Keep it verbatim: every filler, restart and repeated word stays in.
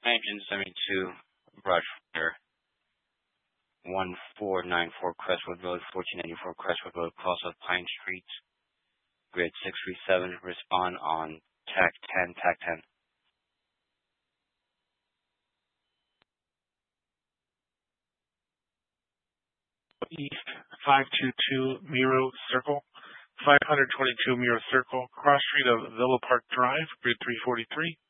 Engine seventy-two, Broadfire, one four nine four Crestwood Road, fourteen ninety-four Crestwood Road, cross of Pine Street, grid six three seven, respond on T A C ten, T A C ten. East, five two two Miro Circle, five twenty-two Miro Circle, cross street of Villa Park Drive, grid three forty-three.